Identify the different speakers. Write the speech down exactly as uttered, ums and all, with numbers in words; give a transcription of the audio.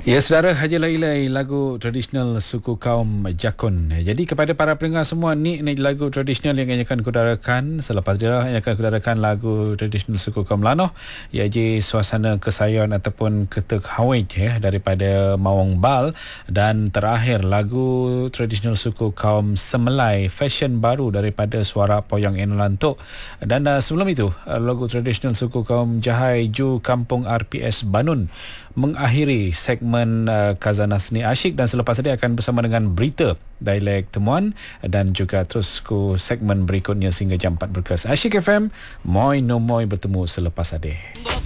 Speaker 1: Ya, saudara, Haji Lailai, lagu tradisional suku kaum Jakun. Jadi kepada para pendengar semua, ni, ni lagu tradisional yang akan kudarakan. Selepas dia yang akan kudarakan lagu tradisional suku kaum Lanoh, iaitu suasana kesayan ataupun ketek hawij ya, daripada Mawang Bal. Dan terakhir lagu tradisional suku kaum Semelai, fashion baru daripada Suara Poyang Enolantok. Dan uh, sebelum itu uh, lagu tradisional suku kaum Jahai Ju Kampung R P S Banun mengakhiri segmen uh, Khazanah Seni Asyik, dan selepas ini akan bersama dengan berita dialek temuan dan juga terus ke segmen berikutnya sehingga jam empat berkas. Asyik F M, moi no moi bertemu selepas ini.